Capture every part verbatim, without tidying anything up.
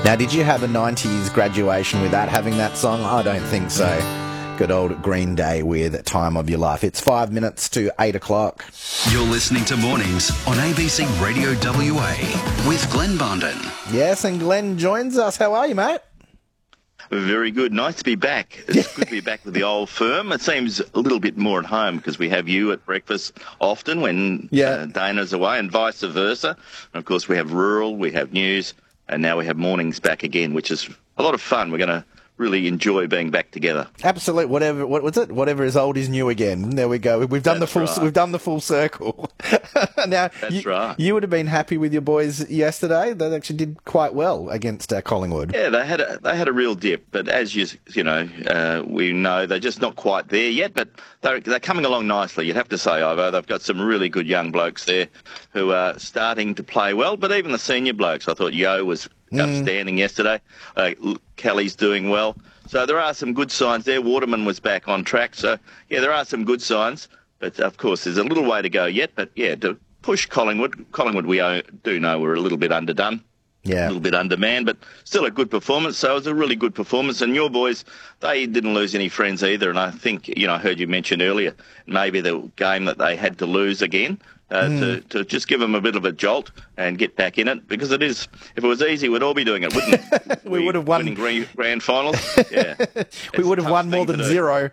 Now, did you have a nineties graduation without having that song? I don't think so. Good old Green Day with Time of Your Life. It's five minutes to eight o'clock. You're listening to Mornings on A B C Radio W A with Glenn Barnden. Yes, and Glenn joins us. How are you, mate? Very good. Nice to be back. It's good to be back with the old firm. It seems a little bit more at home because we have you at breakfast often when yeah. uh, Dana's away and vice versa. And of course, we have rural, we have news, and now we have mornings back again, which is a lot of fun. We're going to really enjoy being back together. Absolutely. Whatever. What was it? Whatever is old is new again. There we go. We've done That's the full. right. We've done the full circle. Now, That's you, right. You would have been happy with your boys yesterday. They actually did quite well against uh, Collingwood. Yeah, they had a they had a real dip, but as you you know, uh, we know they're just not quite there yet. But they're they're coming along nicely. You'd have to say, Ivo, they've got some really good young blokes there who are starting to play well. But even the senior blokes, I thought Yo was Mm. outstanding yesterday. Uh, Kelly's doing well. So there are some good signs there. Waterman was back on track. So, yeah, there are some good signs. But, of course, there's a little way to go yet. But, yeah, to push Collingwood. Collingwood, we do know we're a little bit underdone. Yeah. A little bit undermanned, but still a good performance. So it was a really good performance. And your boys, they didn't lose any friends either. And I think, you know, I heard you mention earlier, maybe the game that they had to lose again. Uh, mm. to, to just give them a bit of a jolt and get back in it, because it is, if it was easy, we'd all be doing it, wouldn't we? we, we would have won. Winning grand, grand finals. Yeah. we would have won more than zero.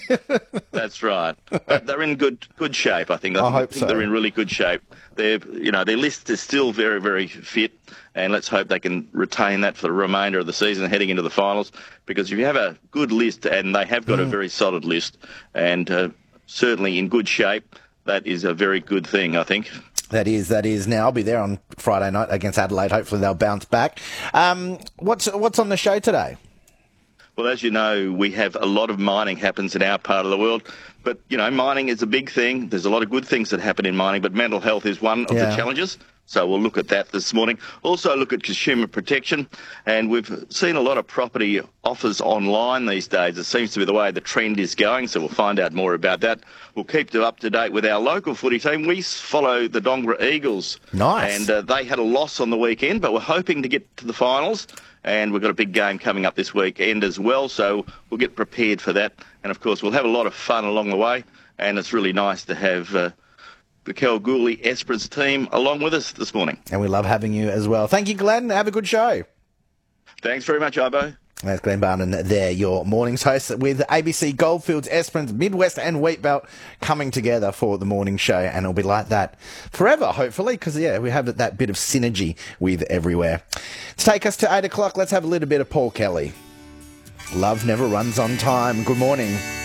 That's right. But they're in good good shape, I think. I, I think, hope think so. They're in really good shape. They're, you know, their list is still very, very fit, and let's hope they can retain that for the remainder of the season heading into the finals, because if you have a good list, and they have got mm. a very solid list, and uh, certainly in good shape, that is a very good thing, I think. That is, that is. Now, I'll be there on Friday night against Adelaide. Hopefully they'll bounce back. Um, what's what's on the show today? Well, as you know, we have a lot of mining happens in our part of the world. But, you know, mining is a big thing. There's a lot of good things that happen in mining, but mental health is one of yeah. the challenges. So we'll look at that this morning. Also look at consumer protection. And we've seen a lot of property offers online these days. It seems to be the way the trend is going. So we'll find out more about that. We'll keep you up to date with our local footy team. We follow the Dongara Eagles. Nice. And uh, they had a loss on the weekend, but we're hoping to get to the finals. And we've got a big game coming up this weekend as well. So we'll get prepared for that. And, of course, we'll have a lot of fun along the way. And it's really nice to have Uh, the Kalgoorlie Esperance team along with us this morning. And we love having you as well. Thank you, Glenn. Have a good show. Thanks very much, Ivo. That's Glenn Barnden there, your mornings host, with A B C Goldfields, Esperance, Midwest and Wheatbelt coming together for the morning show. And it'll be like that forever, hopefully, because, yeah, we have that bit of synergy with everywhere. To take us to eight o'clock, let's have a little bit of Paul Kelly. Love never runs on time. Good morning.